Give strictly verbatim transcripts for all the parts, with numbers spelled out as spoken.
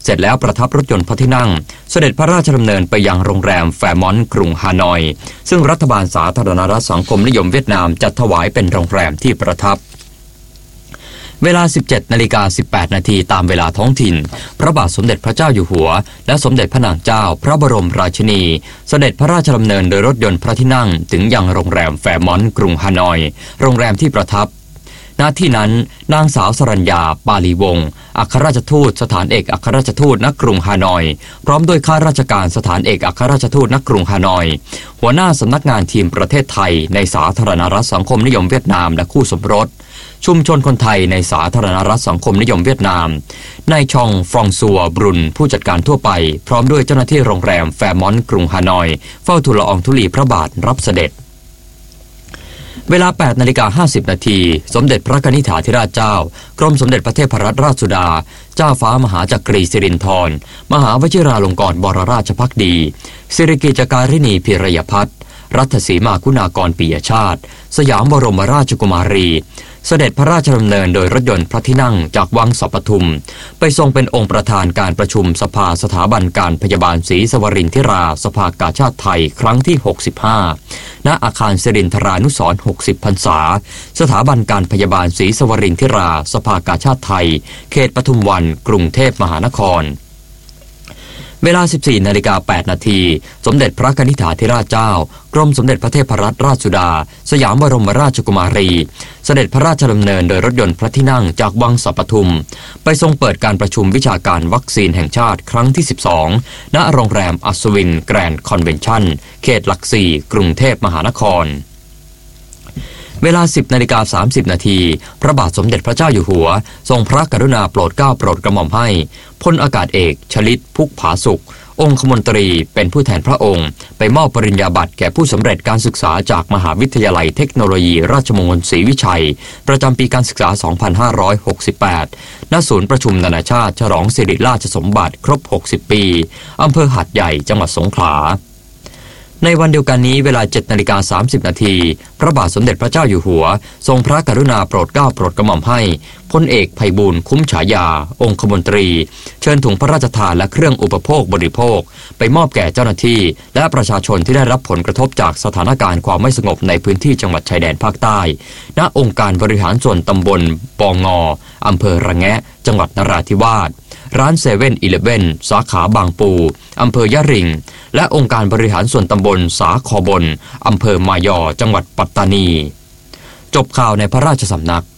เสร็จแล้วประทับรถยนต์พระที่นั่งเสด็จพระราชดำเนินไปยังโรงแรมแฟร์มอนต์กรุงฮานอยซึ่งรัฐบาลสาธารณรัฐสังคมนิยมเวียดนามจัดถวายเป็นโรงแรมที่ประทับเวลา สิบเจ็ดนาฬิกาสิบแปดนาทีตามเวลาท้องถิ่นพระบาทสมเด็จพระเจ้าอยู่หัวและสมเด็จพระนางเจ้าพระบรมราชินีเสด็จพระราชดำเนินโดยรถยนต์พระที่นั่งถึงยังโรงแรมแฟร์มอนต์กรุงฮานอยโรงแรมที่ประทับณที่นั้นนางสาวสรัญญาปาลีวงศ์อัครราชทูตสถานเอกอัครราชทูตณกรุงฮานอยพร้อมด้วยข้าราชการสถานเอกอัครราชทูตณกรุงฮานอยหัวหน้าสำนักงานทีมประเทศไทยในสาธารณรัฐสังคมนิยมเวียดนามและคู่สมรสชุมชนคนไทยในสาธารณรัฐสังคมนิยมเวียดนามนายชองฟรองซัวบรุนผู้จัดการทั่วไปพร้อมด้วยเจ้าหน้าที่โรงแรมแฟร์มอนต์กรุงฮานอยเฝ้าทูลละอองธุลีพระบาทรับเสด็จเวลา แปดนาฬิกาห้าสิบนาทีสมเด็จพระกนิษฐาธิราชเจ้ากรมสมเด็จพระเทพรัตนราชสุดาเจ้าฟ้ามหาจักรีสิรินธรมหาวชิราลงกรณ์บรมราชภักดีสิริกิจการิณีพิรยพัฒน์รัตสีมาคุณากรปิยชาติสยามบรมราชกุมารีเสด็จพระราชดำเนินโดยรถยนต์พระที่นั่งจากวังสัปทุมไปทรงเป็นองค์ประธานการประชุมสภาสถาบันการพยาบาลศรีสวรินทิราสภากาชาดไทยครั้งที่หกสิบห้าณอาคารสิรินทรานุสรณ์หกสิบพรรษาสถาบันการพยาบาลศรีสวรินทิราสภากาชาดไทยเขตปทุมวันกรุงเทพมหานครเวลา สิบสี่นาฬิกาแปดนาทีสมเด็จพระกนิษฐาธิราชเจ้ากรมสมเด็จพระเทพรัตนราชสุดาสยามบรมราชกุมารีเสด็จพระราชดำเนินโดยรถยนต์พระที่นั่งจากวังสัปทุมไปทรงเปิดการประชุมวิชาการวัคซีนแห่งชาติครั้งที่สิบสองณโรงแรมอัศวินแกรนด์คอนเวนชั่นเขตหลักสี่กรุงเทพมหานครเวลา สิบนาฬิกาสามสิบนาทีพระบาทสมเด็จพระเจ้าอยู่หัวทรงพระกรุณาโปรดเกล้าโปรดกระหม่อมให้พลอากาศเอกชลิตพุกผาสุของคมนตรีเป็นผู้แทนพระองค์ไปมอบปริญญาบัตรแก่ผู้สำเร็จการศึกษาจากมหาวิทยาลัยเทคโนโลยีราชมงคลศรีวิชัยประจำปีการศึกษา สองพันห้าร้อยหกสิบแปด ณ ศูนย์ประชุมนานาชาติฉลองสิริราชสมบัติครบ หกสิบ ปีอำเภอหาดใหญ่จังหวัดสงขลาในวันเดียวกันนี้เวลา เจ็ดนาฬิกาสามสิบนาทีพระบาทสมเด็จพระเจ้าอยู่หัวทรงพระกรุณาโปรดเกล้าโปรดกระหม่อมให้พลเอกไพบูลย์คุ้มฉายาองคมนตรีเชิญถุงพระราชทานและเครื่องอุปโภคบริโภคไปมอบแก่เจ้าหน้าที่และประชาชนที่ได้รับผลกระทบจากสถานการณ์ความไม่สงบในพื้นที่จังหวัดชายแดนภาคใต้ณองค์การบริหารส่วนตำบลปองออำเภอระแงะจังหวัดนราธิวาสร้านเซเว่นอีเลฟเว่นสาขาบางปูอำเภอยะริงและองค์การบริหารส่วนตำบลสาคอบนอำเภอมายอจังหวัดปัตตานีจบข่าวในพระราชสำนัก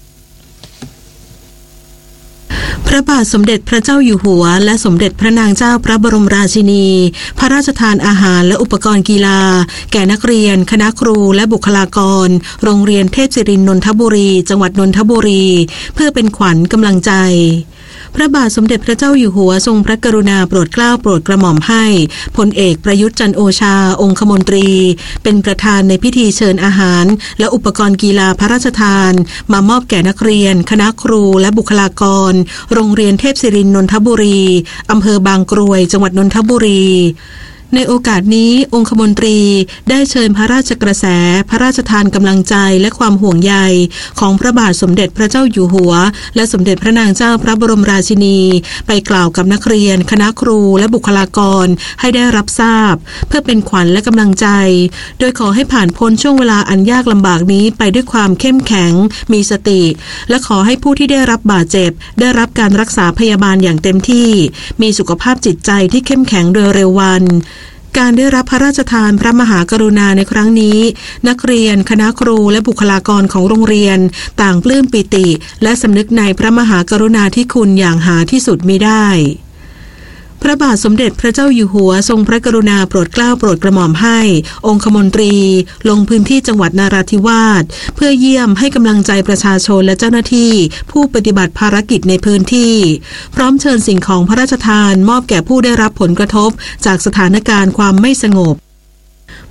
พระบาทสมเด็จพระเจ้าอยู่หัวและสมเด็จพระนางเจ้าพระบรมราชินีพระราชทานอาหารและอุปกรณ์กีฬาแก่นักเรียนคณะครูและบุคลากรโรงเรียนเทพศิรินทร์นนทบุรีจังหวัดนนทบุรีเพื่อเป็นขวัญกำลังใจพระบาทสมเด็จพระเจ้าอยู่หัวทรงพระกรุณาโปรดเกล้าโปรดกระหม่อมให้พลเอกประยุทธ์จันทร์โอชาองคมนตรีเป็นประธานในพิธีเชิญอาหารและอุปกรณ์กีฬาพระราชทานมามอบแก่นักเรียนคณะครูและบุคลากรโรงเรียนเทพศิรินทร์นนทบุรีอำเภอบางกรวยจังหวัดนนทบุรีในโอกาสนี้องคมนตรีได้เชิญพระราชกระแสพระราชทานกำลังใจและความห่วงใยของพระบาทสมเด็จพระเจ้าอยู่หัวและสมเด็จพระนางเจ้าพระบรมราชินีไปกล่าวกับนักเรียนคณะครูและบุคลากรให้ได้รับทราบเพื่อเป็นขวัญและกำลังใจโดยขอให้ผ่านพ้นช่วงเวลาอันยากลำบากนี้ไปด้วยความเข้มแข็งมีสติและขอให้ผู้ที่ได้รับบาดเจ็บได้รับการรักษาพยาบาลอย่างเต็มที่มีสุขภาพจิตใจที่เข้มแข็งโดยเร็ววันการได้รับพระราชทานพระมหากรุณาในครั้งนี้นักเรียนคณะครูและบุคลากรของโรงเรียนต่างปลื้มปิติและสำนึกในพระมหากรุณาธิคุณอย่างหาที่สุดมิได้พระบาทสมเด็จพระเจ้าอยู่หัวทรงพระกรุณาโปรดเกล้าโปรดกระหม่อมให้องคมนตรีลงพื้นที่จังหวัดนราธิวาสเพื่อเยี่ยมให้กำลังใจประชาชนและเจ้าหน้าที่ผู้ปฏิบัติภารกิจในพื้นที่พร้อมเชิญสิ่งของพระราชทานมอบแก่ผู้ได้รับผลกระทบจากสถานการณ์ความไม่สงบ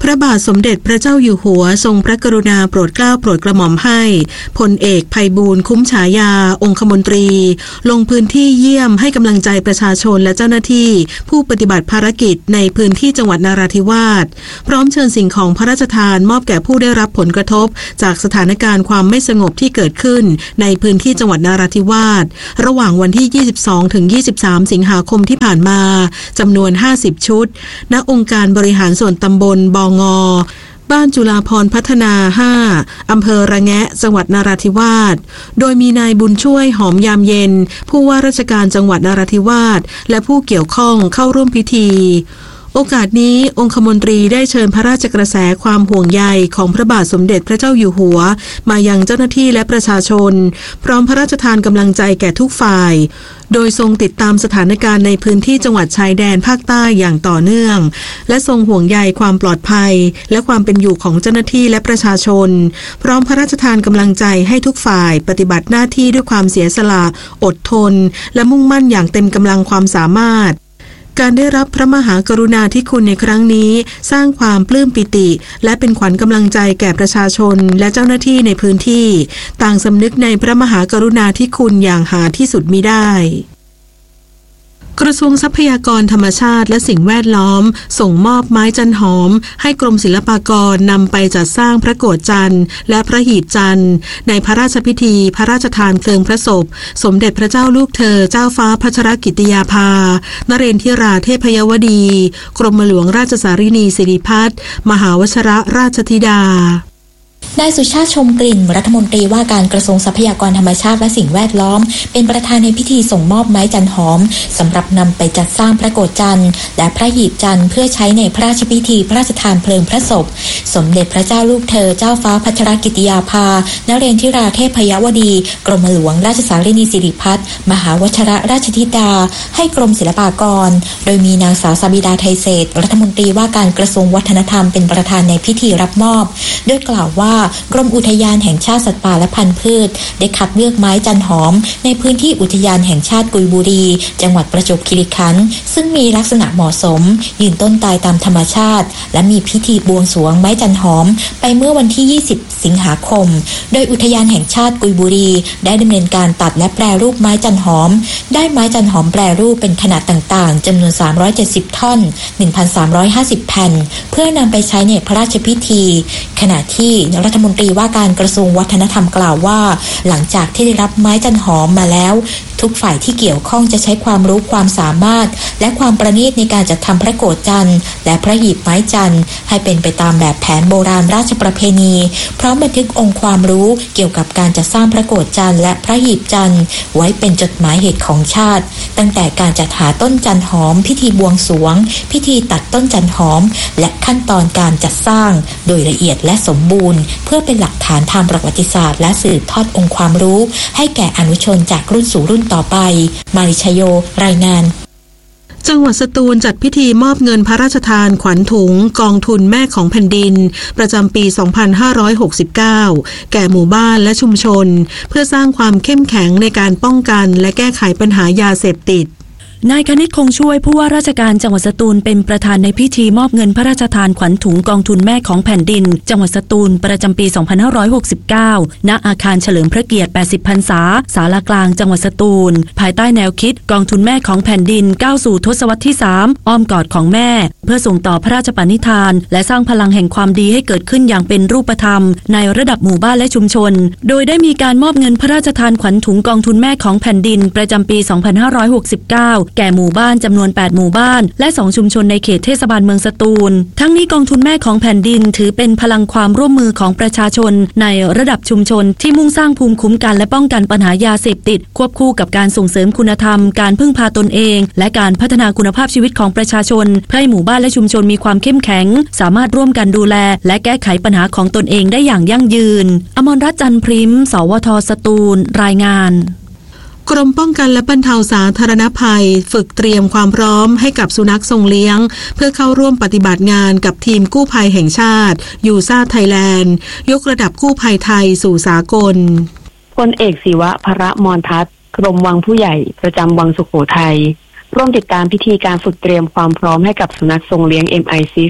พระบาทสมเด็จพระเจ้าอยู่หัวทรงพระกรุณาโปรดเกล้าโปรดกระหม่อมให้พลเอกไพบูลย์คุ้มฉายาองคมนตรีลงพื้นที่เยี่ยมให้กำลังใจประชาชนและเจ้าหน้าที่ผู้ปฏิบัติภารกิจในพื้นที่จังหวัดนราธิวาสพร้อมเชิญสิ่งของพระราชทานมอบแก่ผู้ได้รับผลกระทบจากสถานการณ์ความไม่สงบที่เกิดขึ้นในพื้นที่จังหวัดนราธิวาสระหว่างวันที่ยี่สิบสองถึงยี่สิบสามสิงหาคมที่ผ่านมาจำนวนห้าสิบชุดณองค์การบริหารส่วนตำบลบง.บ้านจุฬาภรณ์พัฒนาห้าอำเภอระแงะจังหวัดนราธิวาสโดยมีนายบุญช่วยหอมยามเย็นผู้ว่าราชการจังหวัดนราธิวาสและผู้เกี่ยวข้องเข้าร่วมพิธีโอกาสนี้องคมนตรีได้เชิญพระราชกระแสความห่วงใยของพระบาทสมเด็จพระเจ้าอยู่หัวมายังเจ้าหน้าที่และประชาชนพร้อมพระราชทานกำลังใจแก่ทุกฝ่ายโดยทรงติดตามสถานการณ์ในพื้นที่จังหวัดชายแดนภาคใต้อย่างต่อเนื่องและทรงห่วงใยความปลอดภัยและความเป็นอยู่ของเจ้าหน้าที่และประชาชนพร้อมพระราชทานกำลังใจให้ทุกฝ่ายปฏิบัติหน้าที่ด้วยความเสียสละอดทนและมุ่งมั่นอย่างเต็มกำลังความสามารถการได้รับพระมหากรุณาธิคุณในครั้งนี้สร้างความปลื้มปิติและเป็นขวัญกำลังใจแก่ประชาชนและเจ้าหน้าที่ในพื้นที่ต่างสำนึกในพระมหากรุณาธิคุณอย่างหาที่สุดมิได้กระทรวงทรัพยากรธรรมชาติและสิ่งแวดล้อมส่งมอบไม้จันหอมให้กรมศิลปากรนำไปจัดสร้างพระโกฐจันทร์และพระหีบจันทร์ในพระราชพิธีพระราชทานเพลิงพระศพสมเด็จพระเจ้าลูกเธอเจ้าฟ้าพัชรกิติยาภานเรนทิราเทพยวดีกรมหลวงราชสารินีสิริพัฒน์มหาวชรราชธิดานายสุชาติชมกลิ่นรัฐมนตรีว่าการกระทรวงทรัพยากรธรรมชาติและสิ่งแวดล้อมเป็นประธานในพิธีส่งมอบไม้จันหอมสำหรับนำไปจัดสร้างพระโกฐจันทร์และพระหีบจันทร์เพื่อใช้ในพระราชพิธีพระราชทานเพลิงพระศพสมเด็จพระเจ้าลูกเธอเจ้าฟ้าพัชรกิติยาภานเรนทิราเทพยวดีกรมหลวงราชสารินีสิริพัฒน์มหาวชรราชธิดาให้กรมศิลปากรโดยมีนางสาวสาบิดาไทยเศรษฐ์รัฐมนตรีว่าการกระทรวงวัฒนธรรมเป็นประธานในพิธีรับมอบโดยกล่าวว่ากรมอุทยานแห่งชาติสัตว์ป่าและพันธุ์พืชได้คัดเลือกไม้จันหอมในพื้นที่อุทยานแห่งชาติกุยบุรีจังหวัดประจวบคีรีขันธ์ซึ่งมีลักษณะเหมาะสมยืนต้นตายตามธรรมชาติและมีพิธีบวงสรวงไม้จันหอมไปเมื่อวันที่ยี่สิบสิงหาคมโดยอุทยานแห่งชาติกุยบุรีได้ดำเนินการตัดและแปรรูปไม้จันหอมได้ไม้จันหอมแปรรูปเป็นขนาดต่างๆจำนวนสามร้อยเจ็ดสิบท่อน หนึ่งพันสามร้อยห้าสิบ แผ่นเพื่อนำไปใช้ในพระราชพิธีขณะที่รัฐมนตรีว่าการกระทรวงวัฒนธรรมกล่าวว่าหลังจากที่ได้รับไม้จันหอมมาแล้วทุกฝ่ายที่เกี่ยวข้องจะใช้ความรู้ความสามารถและความประณีตในการจัดทำพระโกฐจันทร์และพระหีบไม้จันทร์ให้เป็นไปตามแบบแผนโบราณราชประเพณีพร้อมบันทึกองค์ความรู้เกี่ยวกับการจัดสร้างพระโกฐจันทร์และพระหีบจันทร์ไว้เป็นจดหมายเหตุของชาติตั้งแต่การจัดหาต้นจันหอมพิธีบวงสรวงพิธีตัดต้นจันหอมและขั้นตอนการจัดสร้างโดยละเอียดและสมบูรณ์เพื่อเป็นหลักฐานทางประวัติศาสตร์และสืบทอดองค์ความรู้ให้แก่อนุชนจากรุ่นสู่รุ่นต่อไปมาริชโยรายงานจังหวัดสตูลจัดพิธีมอบเงินพระราชทานขวัญถุงกองทุนแม่ของแผ่นดินประจำปี สองพันห้าร้อยหกสิบเก้า แก่หมู่บ้านและชุมชนเพื่อสร้างความเข้มแข็งในการป้องกันและแก้ไขปัญหายาเสพติดนายคณิตคงช่วยผู้ว่าราชการจังหวัดสตูลเป็นประธานในพิธีมอบเงินพระราชทานขวัญถุงกองทุนแม่ของแผ่นดินจังหวัดสตูลประจำปี สองพันห้าร้อยหกสิบเก้า ณ อาคารเฉลิมพระเกียรติ แปดสิบ พรรษาศาลากลางจังหวัดสตูลภายใต้แนวคิดกองทุนแม่ของแผ่นดินก้าวสู่ทศวรรษที่ สาม อ้อมกอดของแม่เพื่อส่งต่อพระราชปณิธานและสร้างพลังแห่งความดีให้เกิดขึ้นอย่างเป็นรูปธรรมในระดับหมู่บ้านและชุมชนโดยได้มีการมอบเงินพระราชทานขวัญถุงกองทุนแม่ของแผ่นดินประจำปี สองพันห้าร้อยหกสิบเก้า แก่หมู่บ้านจำนวน แปด หมู่บ้านและ สอง ชุมชนในเขตเทศบาลเมืองสตูลทั้งนี้กองทุนแม่ของแผ่นดินถือเป็นพลังความร่วมมือของประชาชนในระดับชุมชนที่มุ่งสร้างภูมิคุ้มกันและป้องกันปัญหายาเสพติดควบคู่กับการส่งเสริมคุณธรรมการพึ่งพาตนเองและการพัฒนาคุณภาพชีวิตของประชาชนเพื่อให้หมู่บ้านและชุมชนมีความเข้มแข็งสามารถร่วมกันดูแลและแก้ไขปัญหาของตนเองได้อย่างยั่งยืนอมรรัตน์จันทร์พริมสวทสตูลรายงานกรมป้องกันและบรรเทาสาธารณภัยฝึกเตรียมความพร้อมให้กับสุนัขทรงเลี้ยงเพื่อเข้าร่วมปฏิบัติงานกับทีมกู้ภัยแห่งชาติยูซ่าไทยแลนด์ยกระดับกู้ภัยไทยสู่สากลพลเอกศิวะภรมรทัศน์กรมวังผู้ใหญ่ประจำวังสุโขทัยร่วมติดตามพิธีการฝึกเตรียมความพร้อมให้กับสุนัขทรงเลี้ยง เอ็ม ไอ ซิฟ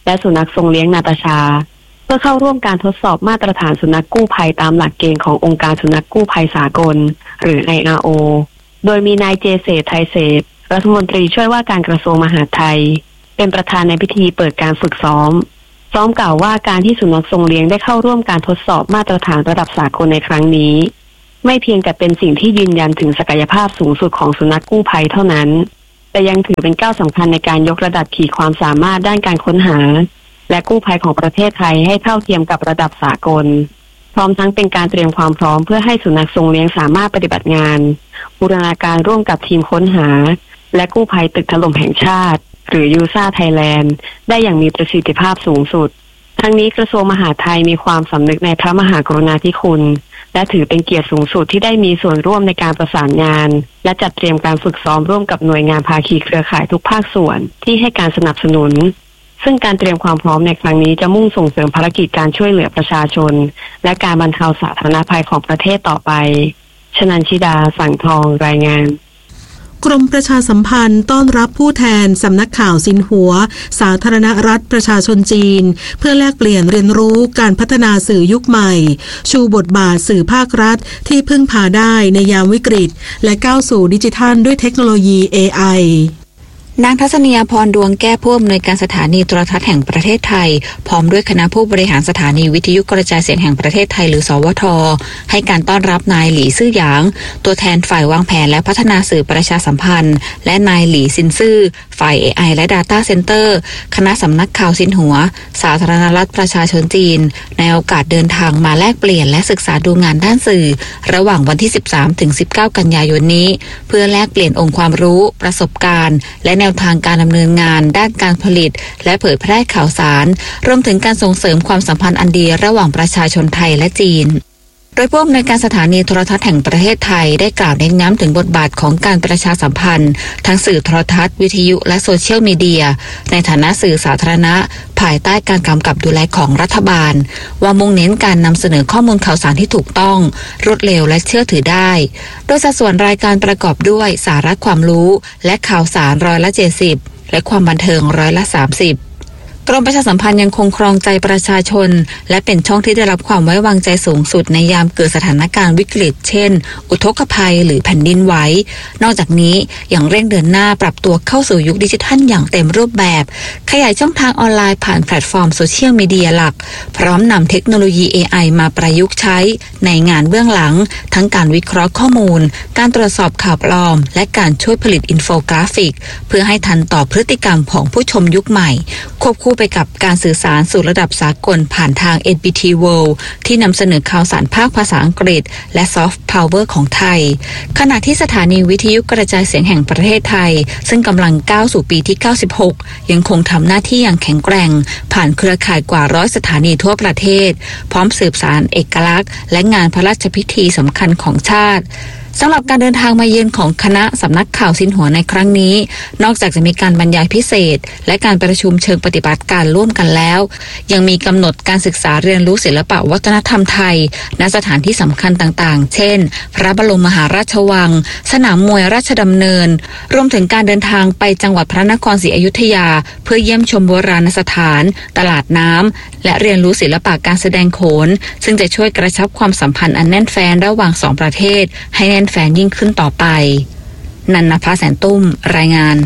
และสุนัขทรงเลี้ยงนาตาชาเพื่อเข้าร่วมการทดสอบมาตรฐานสุนัขกู้ภัยตามหลักเกณฑ์ขององค์การสุนัขกู้ภัยสากลหรือ ไอ อาร์ โอ โดยมีนายเจเศรษฐ์ไทยเศรษฐ์รัฐมนตรีช่วยว่าการกระทรวงมหาดไทยเป็นประธานในพิธีเปิดการฝึกซ้อมพร้อมกล่าวว่าการที่สุนัขทรงเลี้ยงได้เข้าร่วมการทดสอบมาตรฐานระดับสากลในครั้งนี้ไม่เพียงแต่เป็นสิ่งที่ยืนยันถึงศักยภาพสูงสุดของสุนัขกู้ภัยเท่านั้นแต่ยังถือเป็นก้าวสำคัญในการยกระดับขีดความสามารถด้านการค้นหาและกู้ภัยของประเทศไทยให้เท่าเทียมกับระดับสากลพร้อมทั้งเป็นการเตรียมความพร้อมเพื่อให้สุนัขทรงเลี้ยงสามารถปฏิบัติงานบูรณาการร่วมกับทีมค้นหาและกู้ภัยตึกถล่มแห่งชาติหรือยูซ่าไทยแลนด์ได้อย่างมีประสิทธิภาพสูงสุดทั้งนี้กระทรวงมหาดไทยมีความสำนึกในพระมหากรุณาธิคุณและถือเป็นเกียรติสูงสุดที่ได้มีส่วนร่วมในการประสานงานและจัดเตรียมการฝึกซ้อมร่วมกับหน่วยงานภาคีเครือข่ายทุกภาคส่วนที่ให้การสนับสนุนซึ่งการเตรียมความพร้อมในครั้งนี้จะมุ่งส่งเสริมภารกิจการช่วยเหลือประชาชนและการบรรเทาสาธารณภัยของประเทศต่อไปชนันชิดาสังทองรายงานกรมประชาสัมพันธ์ต้อนรับผู้แทนสำนักข่าวซินหัวสาธารณรัฐประชาชนจีนเพื่อแลกเปลี่ยนเรียนรู้การพัฒนาสื่อยุคใหม่ชูบทบาทสื่อภาครัฐที่พึ่งพาได้ในยามวิกฤตและก้าวสู่ดิจิทัลด้วยเทคโนโลยี เอ ไอนางทัศนียาพรดวงแก้ผู้อำนวยการสถานีโทรทัศน์แห่งประเทศไทยพร้อมด้วยคณะผู้บริหารสถานีวิทยุกระจายเสียงแห่งประเทศไทยหรือสวทให้การต้อนรับนายหลี่ซื่อหยางตัวแทนฝ่ายวางแผนและพัฒนาสื่อประชาสัมพันธ์และนายหลี่ซินซื่อฝ่าย เอ ไอ และ Data Center คณะสำนักข่าวซินหัวสาธารณรัฐประชาชนจีนในโอกาสเดินทางมาแลกเปลี่ยนและศึกษาดูงานด้านสื่อระหว่างวันที่ สิบสามถึงสิบเก้า กันยายนนี้เพื่อแลกเปลี่ยนองค์ความรู้ประสบการณ์และแนวทางการดำเนินงานด้านการผลิตและเผยแพร่ข่าวสารรวมถึงการส่งเสริมความสัมพันธ์อันดีระหว่างประชาชนไทยและจีนโดยผู้อำนวยการสถานีโทรทัศน์แห่งประเทศไทยได้กล่าวเน้นย้ำถึงบทบาทของการประชาสัมพันธ์ทั้งสื่อโทรทัศน์วิทยุและโซเชียลมีเดียในฐานะสื่อสาธารณะภายใต้การกำกับดูแลของรัฐบาลว่ามุ่งเน้นการนำเสนอข้อมูลข่าวสารที่ถูกต้องรวดเร็วและเชื่อถือได้โดยสัดส่วนรายการประกอบด้วยสาระความรู้และข่าวสารร้อยละเจ็ดสิบและความบันเทิงร้อยละสามสิบกรมประชาสัมพันธ์ยังคงครองใจประชาชนและเป็นช่องที่ได้รับความไว้วางใจสูงสุดในยามเกิดสถานการณ์วิกฤตเช่นอุทกภัยหรือแผ่นดินไหวนอกจากนี้ยังเร่งเดินหน้าปรับตัวเข้าสู่ยุคดิจิทัลอย่างเต็มรูปแบบขยายช่องทางออนไลน์ผ่านแพลตฟอร์มโซเชียลมีเดียหลักพร้อมนำเทคโนโลยี เอ ไอ มาประยุกต์ใช้ในงานเบื้องหลังทั้งการวิเคราะห์ข้อมูลการตรวจสอบข่าวปลอมและการช่วยผลิตอินโฟกราฟิกเพื่อให้ทันต่อพฤติกรรมของผู้ชมยุคใหม่ควบคู่ไปกับการสื่อสารสู่ระดับสากลผ่านทาง เอ็น บี ที World ที่นำเสนอข่าวสารภาคภาษาอังกฤษและซอฟต์พาวเวอร์ของไทยขณะที่สถานีวิทยุกระจายเสียงแห่งประเทศไทยซึ่งกำลังก้าวสู่ปีที่เก้าสิบหกยังคงทำหน้าที่อย่างแข็งแกร่งผ่านเครือข่ายกว่าร้อยสถานีทั่วประเทศพร้อมสืบสานเอกลักษณ์และงานพระราชพิธีสำคัญของชาติสำหรับการเดินทางมาเยือนของคณะสำนักข่าวซินหัวในครั้งนี้นอกจากจะมีการบรรยายพิเศษและการประชุมเชิงปฏิบัติการร่วมกันแล้วยังมีกำหนดการศึกษาเรียนรู้ศิลปะวัฒนธรรมไทยณสถานที่สำคัญต่างๆเช่นพระบรมมหาราชวังสนามมวยราชดำเนินรวมถึงการเดินทางไปจังหวัดพระนครศรีอยุธยาเพื่อเยี่ยมชมโบราณสถานตลาดน้ำและเรียนรู้ศิลปะการแสดงโขนซึ่งจะช่วยกระชับความสัมพันธ์อันแน่นแฟ้นระหว่างสองประเทศให้แน่นแฟนยิ่งขึ้นต่อไปนันนภาแสนตุ้มรายงาน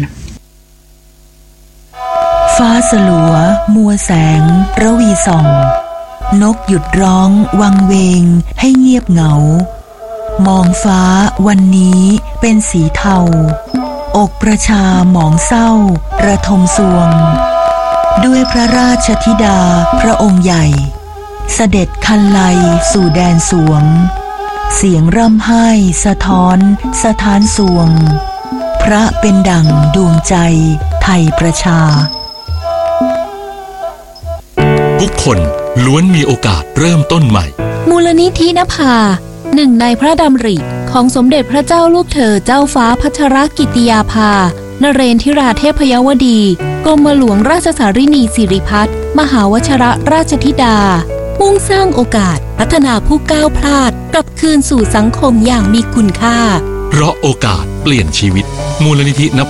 ฟ้าสลัวมัวแสงระวีส่องนกหยุดร้องวังเวงให้เงียบเหงามองฟ้าวันนี้เป็นสีเทาอกประชาหมองเศร้าระทมสวงด้วยพระราชธิดาพระองค์ใหญ่เสด็จคันไลสู่แดนสวงเสียงร่ำไห้สะท้อนสะท้านสวงพระเป็นดั่งดวงใจไทยประชาทุกคนล้วนมีโอกาสเริ่มต้นใหม่มูลนิธินภาหนึ่งในพระดำริของสมเด็จพระเจ้าลูกเธอเจ้าฟ้าพัชรกิติยาภานเรนทิราเทพยวดีกรมหลวงราชสารินีสิริพัฒน์มหาวชรราชธิดามุ่งสร้างโอกาสพัฒนาผู้ก้าวพลาดกลับคืนสู่สังคมอย่างมีคุณค่าเพราะโอกาสเปลี่ยนชีวิตมูลนิธินภา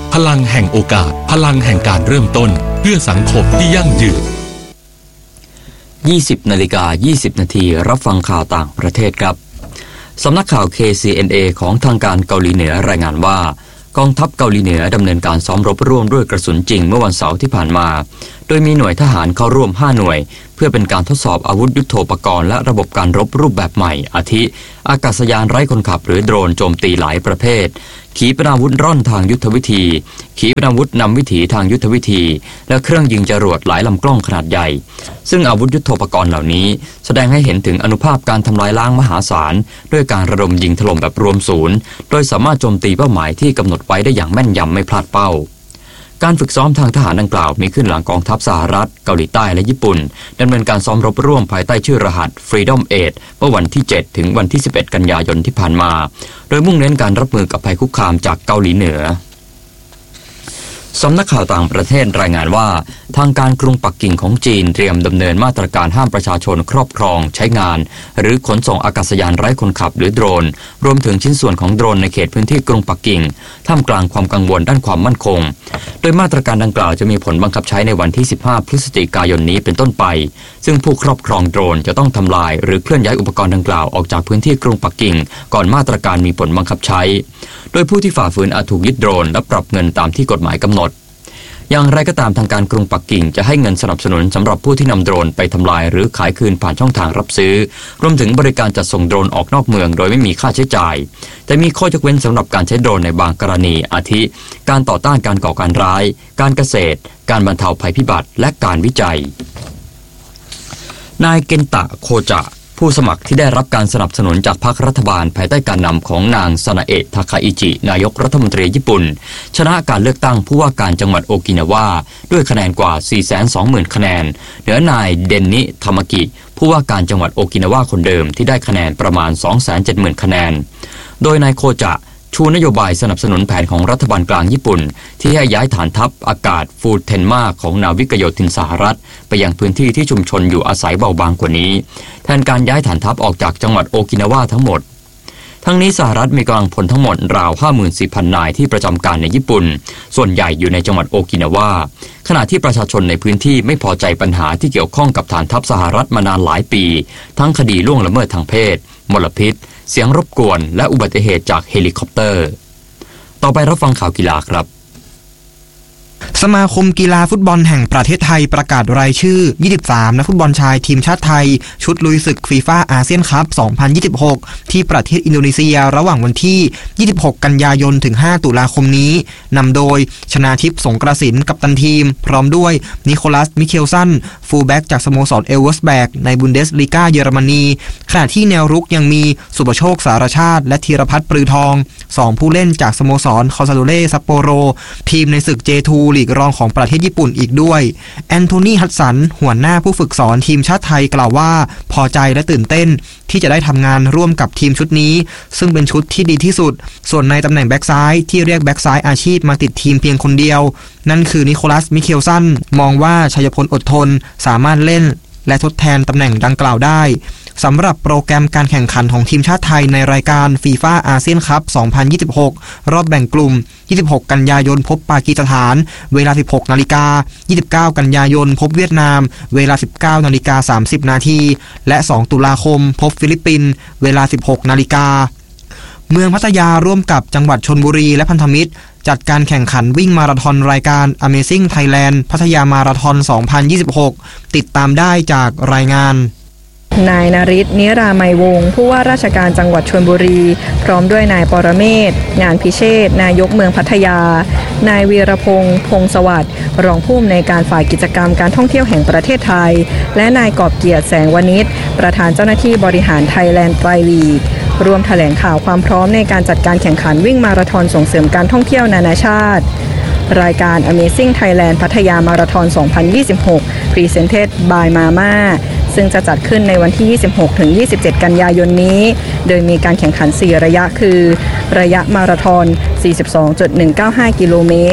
พลังแห่งโอกาสพลังแห่งการเริ่มต้นเพื่อสังคมที่ยั่งยืนยี่สิบนาฬิกายี่สิบนาทีรับฟังข่าวต่างประเทศครับสำนักข่าว เค ซี เอ็น เอ ของทางการเกาหลีเหนือรายงานว่ากองทัพเกาหลีเหนือดำเนินการซ้อมรบร่วมด้วยกระสุนจริงเมื่อวันเสาร์ที่ผ่านมาโดยมีหน่วยทหารเข้าร่วมห้าหน่วยเพื่อเป็นการทดสอบอาวุธยุทโธปกรณ์และระบบการรบรูปแบบใหม่อาทิอากาศยานไร้คนขับหรือโดรนโจมตีหลายประเภทขีปนาวุธร่อนทางยุทธวิธีขีปนาวุธนำวิถีทางยุทธวิธีและเครื่องยิงจรวดหลายลำกล้องขนาดใหญ่ซึ่งอาวุธยุทโธปกรณ์เหล่านี้แสดงให้เห็นถึงอานุภาพการทำลายล้างมหาศาลด้วยการระดมยิงถล่มแบบรวมศูนย์โดยสามารถโจมตีเป้าหมายที่กำหนดไว้ได้อย่างแม่นยำไม่พลาดเป้าการฝึกซ้อมทางทหารดังกล่าวมีขึ้นหลังกองทัพสหรัฐเกาหลีใต้และญี่ปุ่นดำเนินการซ้อมรบร่วมภายใต้ชื่อรหัส Freedom แปด เมื่อวันที่เจ็ดถึงวันที่สิบเอ็ดกันยายนที่ผ่านมาโดยมุ่งเน้นการรับมือกับภัยคุกคามจากเกาหลีเหนือสำนักข่าวต่างประเทศรายงานว่าทางการกรุงปักกิ่งของจีนเตรียมดำเนินมาตรการห้ามประชาชนครอบครองใช้งานหรือขนส่งอากาศยานไร้คนขับหรือโดรนรวมถึงชิ้นส่วนของโดรนในเขตพื้นที่กรุงปักกิ่งท่ามกลางความกังวลด้านความมั่นคงโดยมาตรการดังกล่าวจะมีผลบังคับใช้ในวันที่สิบห้าพฤศจิกายนนี้เป็นต้นไปซึ่งผู้ครอบครองโดรนจะต้องทำลายหรือเคลื่อนย้ายอุปกรณ์ดังกล่าวออกจากพื้นที่กรุงปักกิ่งก่อนมาตรการมีผลบังคับใช้โดยผู้ที่ฝ่าฝืนอาจถูกยึดโดรนและปรับเงินตามที่กฎหมายกำหนดอย่างไรก็ตามทางการกรุงปักกิ่งจะให้เงินสนับสนุนสำหรับผู้ที่นำโดรนไปทำลายหรือขายคืนผ่านช่องทางรับซื้อรวมถึงบริการจัดส่งโดรนออกนอกเมืองโดยไม่มีค่าใช้จ่ายแต่มีข้อยกเว้นสำหรับการใช้โดรนในบางกรณีอาทิการต่อต้านการก่อการร้ายการเกษตรการบรรเทาภัยพิบัติและการวิจัยนายเกนตะโคจะผู้สมัครที่ได้รับการสนับสนุนจากพรรครัฐบาลภายใต้การนำของนางซานาเอะทาคาอิจินายกรัฐมนตรีญี่ปุ่นชนะการเลือกตั้งผู้ว่าการจังหวัดโอกินาวาด้วยคะแนนกว่า สี่แสนสองหมื่น คะแนนเหนือนายเดนนิทามากิผู้ว่าการจังหวัดโอกินาวาคนเดิมที่ได้คะแนนประมาณ สองแสนเจ็ดหมื่น คะแนนโดยนายโคจะชูนโยบายสนับสนุนแผนของรัฐบาลกลางญี่ปุ่นที่ให้ย้ายฐานทัพอากาศฟูเทนมาของนาวิกโยธินสหรัฐไปยังพื้นที่ที่ชุมชนอยู่อาศัยเบาบางกว่านี้แทนการย้ายฐานทัพออกจากจังหวัดโอกินาวาทั้งหมดทั้งนี้สหรัฐมีกำลังพลทั้งหมดราว ห้าหมื่นสี่พัน นายที่ประจำการในญี่ปุ่นส่วนใหญ่อยู่ในจังหวัดโอกินาวาขณะที่ประชาชนในพื้นที่ไม่พอใจปัญหาที่เกี่ยวข้องกับฐานทัพสหรัฐมานานหลายปีทั้งคดีล่วงละเมิดทางเพศมลพิษเสียงรบกวนและอุบัติเหตุจากเฮลิคอปเตอร์ต่อไปรับฟังข่าวกีฬาครับสมาคมกีฬาฟุตบอลแห่งประเทศไทยประกาศรายชื่อยี่สิบสามนักฟุตบอลชายทีมชาติไทยชุดลุยศึกฟีฟ่าอาเซียนคัพสองพันยี่สิบหกที่ประเทศอินโดนีเซียระหว่างวันที่ยี่สิบหกกันยายนถึงห้าตุลาคมนี้นำโดยชนาทิพย์สงกระสินกัปตันทีมพร้อมด้วยนิโคลัสมิเคลสันฟูลแบ็กจากสโมสรเอลเวอร์สแบกในบุนเดสลีกาเยอรมนีขณะที่แนวรุกยังมีสุภโชคสารชาติและธีรพัฒน์ปรือทองสองผู้เล่นจากสโมสรคอซาโดเล่ซัปโปโรทีมในศึก เจ ทู ลีกรองของประเทศญี่ปุ่นอีกด้วยแอนโทนีฮัดสันหัวหน้าผู้ฝึกสอนทีมชาติไทยกล่าวว่าพอใจและตื่นเต้นที่จะได้ทำงานร่วมกับทีมชุดนี้ซึ่งเป็นชุดที่ดีที่สุดส่วนในตำแหน่งแบ็กซ้ายที่เรียกแบ็กซ้ายอาชีพมาติดทีมเพียงคนเดียวนั่นคือนิโคลัสมิเคลสันมองว่าชัยพลอดทนสามารถเล่นและทดแทนตำแหน่งดังกล่าวได้สำหรับโปรแกรมการแข่งขันของทีมชาติไทยในรายการฟีฟ่าอาเซียนคัพสองพันยี่สิบหกรอบแบ่งกลุ่มยี่สิบหกกันยายนพบปากีสถานเวลา สิบหกนาฬิกา ยี่สิบเก้ากันยายนพบเวียดนามเวลา สิบเก้านาฬิกาสามสิบนาทีและสองตุลาคมพบฟิลิปปินส์เวลา สิบหกนาฬิกาเมืองพัทยาร่วมกับจังหวัดชลบุรีและพันธมิตรจัดการแข่งขันวิ่งมาราธอนรายการ Amazing Thailand พัทยามาราธอนสองพันยี่สิบหกติดตามได้จากรายงานนายนฤทธิ์ นิรามัยวงศ์ผู้ว่าราชการจังหวัดชลบุรีพร้อมด้วยนายปรเมศงานพิเชษนายกเมืองพัทยานายวีรพงษ์พงษ์สวัสดิ์รองผู้อำนวยการฝ่ายกิจกรรมการท่องเที่ยวแห่งประเทศไทยและนายกอบเกียรติแสงวณิชประธานเจ้าหน้าที่บริหารไทยแลนด์ไตรลีกรวมแถลงข่าวความพร้อมในการจัดการแข่งขันวิ่งมาราธอนส่งเสริมการท่องเที่ยวนานาชาติรายการ Amazing Thailand พัทยามาราธอนสองพันยี่สิบหก Presented by Mama ซึ่งจะจัดขึ้นในวันที่ ยี่สิบหกถึงยี่สิบเจ็ด กันยายนนี้โดยมีการแข่งขันสี่ระยะคือระยะมาราธอน สี่สิบสองจุดหนึ่งเก้าห้า กิโลเมตร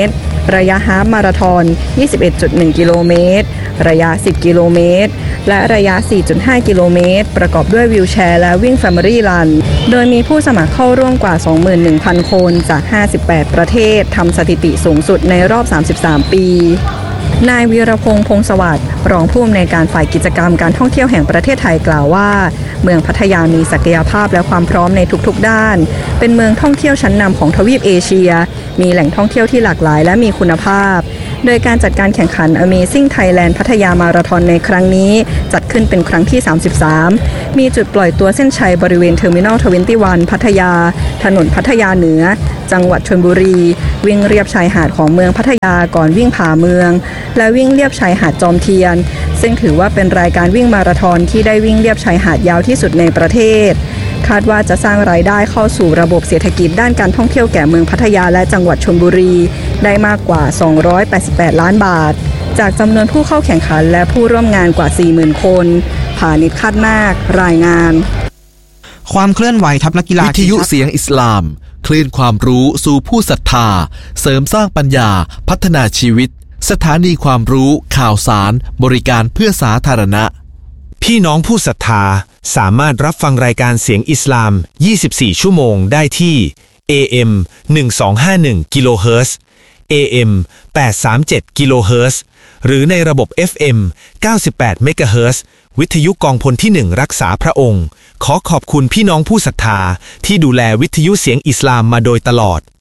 ระยะฮาล์ฟมาราธอน ยี่สิบเอ็ดจุดหนึ่ง กิโลเมตรระยะ สิบ กิโลเมตรและระยะ สี่จุดห้า กิโลเมตรประกอบด้วยวีลแชร์และวิ่ง Family Run โดยมีผู้สมัครเข้าร่วมกว่า สองหมื่นหนึ่งพัน คนจาก ห้าสิบแปด ประเทศทำสถิติสูงสุดในรอบ สามสิบสาม ปีนายวีรพงษ์พงษ์สวัสดิ์รองผู้อำนวยการฝ่ายกิจกรรมการท่องเที่ยวแห่งประเทศไทยกล่าวว่าเมืองพัทยามีศักยภาพและความพร้อมในทุกๆด้านเป็นเมืองท่องเที่ยวชั้นนำของทวีปเอเชียมีแหล่งท่องเที่ยวที่หลากหลายและมีคุณภาพโดยการจัดการแข่งขัน Amazing Thailand พัทยามาราธอนในครั้งนี้จัดขึ้นเป็นครั้งที่ สามสิบสาม มีจุดปล่อยตัวเส้นชัยบริเวณเทอร์มินอล ยี่สิบเอ็ด พัทยาถนนพัทยาเหนือจังหวัดชลบุรีวิ่งเลียบชายหาดของเมืองพัทยาก่อนวิ่งผ่าเมืองและวิ่งเลียบชายหาดจอมเทียนซึ่งถือว่าเป็นรายการวิ่งมาราธอนที่ได้วิ่งเลียบชายหาดยาวที่สุดในประเทศคาดว่าจะสร้างรายได้เข้าสู่ระบบเศรษฐกิจด้านการท่องเที่ยวแก่เมืองพัทยาและจังหวัดชลบุรีได้มากกว่าสองร้อยแปดสิบแปดล้านบาทจากจำนวนผู้เข้าแข่งขันและผู้ร่วมงานกว่า สี่หมื่น คนผานิช คาดนาครายงานความเคลื่อนไหวทัพนักกีฬาวิทยุเสียงอิสลามคลื่นความรู้สู่ผู้ศรัทธาเสริมสร้างปัญญาพัฒนาชีวิตสถานีความรู้ข่าวสารบริการเพื่อสาธารณะพี่น้องผู้ศรัทธาสามารถรับฟังรายการเสียงอิสลามยี่สิบสี่ชั่วโมงได้ที่ เอ เอ็ม หนึ่งสองห้าหนึ่ง กิโลเฮิรตซ์ เอ เอ็ม แปดสามเจ็ด กิโลเฮิรตซ์หรือในระบบ เอฟ เอ็ม เก้าสิบแปด เมกะเฮิรตซ์วิทยุกองพลที่หนึ่งรักษาพระองค์ขอขอบคุณพี่น้องผู้ศรัทธาที่ดูแลวิทยุเสียงอิสลามมาโดยตลอด